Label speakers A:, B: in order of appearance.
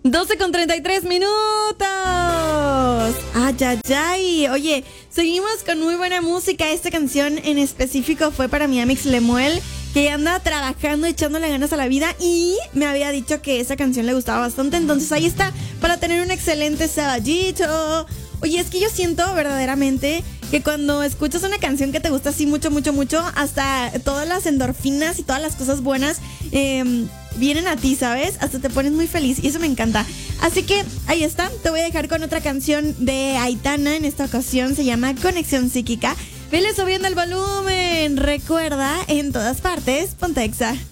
A: 12:33 minutos. Ay, ay, ay. Oye, seguimos con muy buena música. Esta canción en específico fue para mi Amix Lemuel, que anda trabajando, echándole ganas a la vida, y me había dicho que esa canción le gustaba bastante. Entonces ahí está, para tener un excelente sabadito. Oye, es que yo siento verdaderamente que cuando escuchas una canción que te gusta así mucho, mucho, mucho, hasta todas las endorfinas y todas las cosas buenas vienen a ti, ¿sabes? Hasta te pones muy feliz y eso me encanta. Así que ahí está, te voy a dejar con otra canción de Aitana. En esta ocasión se llama Conexión Psíquica. Vele subiendo el volumen. Recuerda, en todas partes, Ponte Exa.